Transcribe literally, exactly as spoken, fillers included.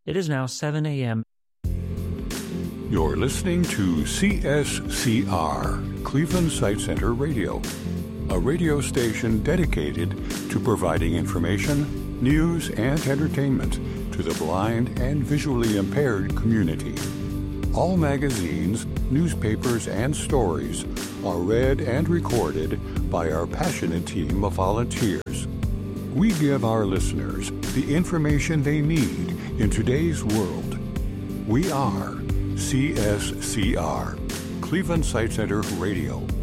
It is now seven a.m. You're listening to C S C R, Cleveland Sight Center Radio, a radio station dedicated to providing information, news, and entertainment to the blind and visually impaired community. All magazines, newspapers, and stories are read and recorded by our passionate team of volunteers. We give our listeners the information they need in today's world. We are C S C R, Cleveland Sight Center Radio.